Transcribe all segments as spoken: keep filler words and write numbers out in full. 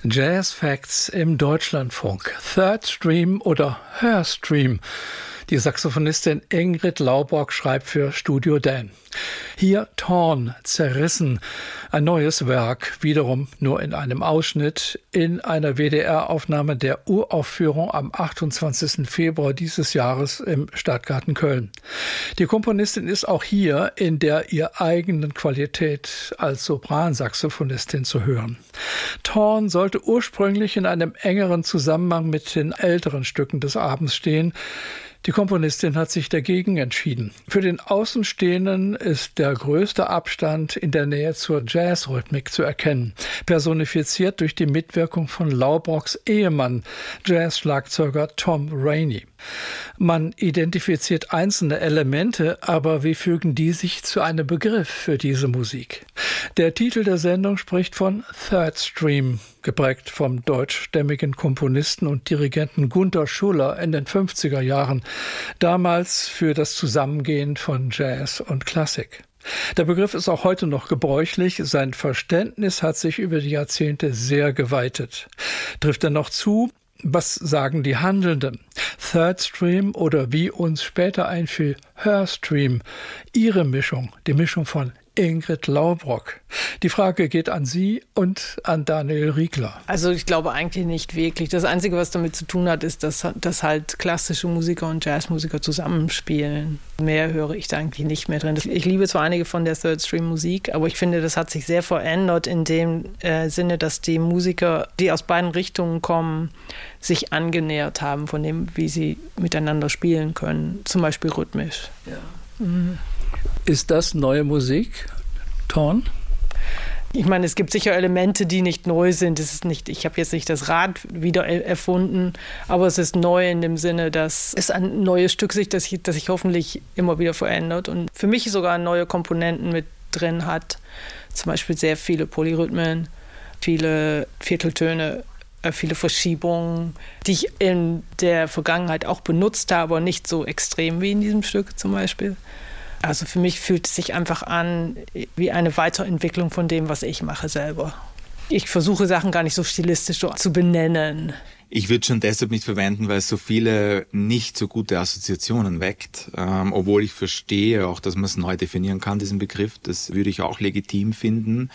Jazz Facts im Deutschlandfunk. Third Stream oder Hörstream. Die Saxophonistin Ingrid Laubock schreibt für Studio Dan. Hier Torn, zerrissen. Ein neues Werk, wiederum nur in einem Ausschnitt, in einer W D R-Aufnahme der Uraufführung am achtundzwanzigsten Februar dieses Jahres im Stadtgarten Köln. Die Komponistin ist auch hier in der ihr eigenen Qualität als Sopransaxophonistin zu hören. Torn sollte ursprünglich in einem engeren Zusammenhang mit den älteren Stücken des Abends stehen. Die Komponistin hat sich dagegen entschieden. Für den Außenstehenden ist der größte Abstand in der Nähe zur Jazzrhythmik zu erkennen, personifiziert durch die Mitwirkung von Laubocks Ehemann, Jazz-Schlagzeuger Tom Rainey. Man identifiziert einzelne Elemente, aber wie fügen die sich zu einem Begriff für diese Musik? Der Titel der Sendung spricht von Third Stream, geprägt vom deutschstämmigen Komponisten und Dirigenten Gunther Schuller in den fünfziger Jahren, damals für das Zusammengehen von Jazz und Klassik. Der Begriff ist auch heute noch gebräuchlich. Sein Verständnis hat sich über die Jahrzehnte sehr geweitet. Trifft er noch zu? Was sagen die Handelnden? Third Stream oder wie uns später einfiel, Hörstream. Ihre Mischung, die Mischung von Ingrid Laubock. Die Frage geht an Sie und an Daniel Riegler. Also ich glaube eigentlich nicht wirklich. Das Einzige, was damit zu tun hat, ist, dass, dass halt klassische Musiker und Jazzmusiker zusammenspielen. Mehr höre ich da eigentlich nicht mehr drin. Ich liebe zwar einige von der Third Stream Musik, aber ich finde, das hat sich sehr verändert in dem äh, Sinne, dass die Musiker, die aus beiden Richtungen kommen, sich angenähert haben von dem, wie sie miteinander spielen können. Zum Beispiel rhythmisch. Ja. Mhm. Ist das neue Musik, Torn? Ich meine, es gibt sicher Elemente, die nicht neu sind. Es ist nicht, ich habe jetzt nicht das Rad wieder erfunden, aber es ist neu in dem Sinne, dass es ein neues Stück ist, das sich, das sich hoffentlich immer wieder verändert und für mich sogar neue Komponenten mit drin hat. Zum Beispiel sehr viele Polyrhythmen, viele Vierteltöne, viele Verschiebungen, die ich in der Vergangenheit auch benutzt habe, aber nicht so extrem wie in diesem Stück zum Beispiel. Also für mich fühlt es sich einfach an wie eine Weiterentwicklung von dem, was ich mache selber. Ich versuche Sachen gar nicht so stilistisch so zu benennen. Ich würde schon deshalb nicht verwenden, weil es so viele nicht so gute Assoziationen weckt. Ähm, obwohl ich verstehe auch, dass man es neu definieren kann, diesen Begriff. Das würde ich auch legitim finden.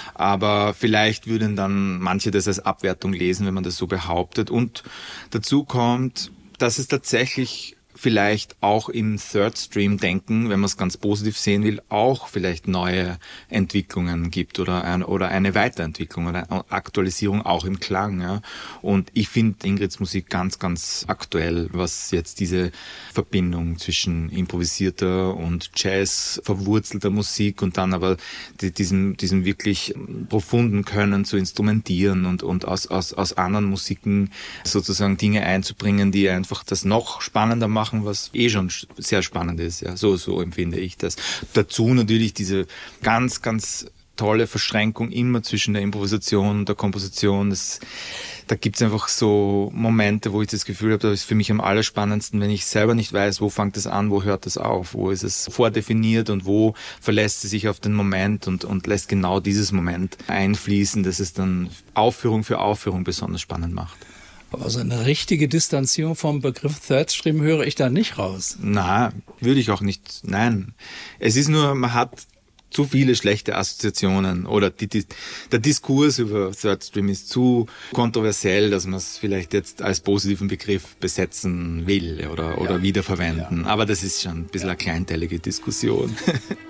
Aber vielleicht würden dann manche das als Abwertung lesen, wenn man das so behauptet. Und dazu kommt, dass es tatsächlich vielleicht auch im Third Stream denken, wenn man es ganz positiv sehen will, auch vielleicht neue Entwicklungen gibt oder, ein, oder eine Weiterentwicklung oder eine Aktualisierung auch im Klang. Ja. Und ich finde Ingrids Musik ganz, ganz aktuell, was jetzt diese Verbindung zwischen improvisierter und Jazz verwurzelter Musik und dann aber die, diesem, diesem wirklich profunden Können zu instrumentieren und, und aus, aus, aus anderen Musiken sozusagen Dinge einzubringen, die einfach das noch spannender machen, was eh schon sehr spannend ist. Ja, so, so empfinde ich das. Dazu natürlich diese ganz, ganz tolle Verschränkung immer zwischen der Improvisation und der Komposition. Das, da gibt es einfach so Momente, wo ich das Gefühl habe, das ist für mich am allerspannendsten, wenn ich selber nicht weiß, wo fängt das an, wo hört das auf, wo ist es vordefiniert und wo verlässt es sich auf den Moment und, und lässt genau dieses Moment einfließen, dass es dann Aufführung für Aufführung besonders spannend macht. Aber so eine richtige Distanzierung vom Begriff Third Stream höre ich da nicht raus. Na, würde ich auch nicht. Nein. Es ist nur, man hat zu viele schlechte Assoziationen oder die, die, der Diskurs über Third Stream ist zu kontroversiell, dass man es vielleicht jetzt als positiven Begriff besetzen will oder, oder ja. wiederverwenden. Ja. Aber das ist schon ein bisschen eine kleinteilige Diskussion.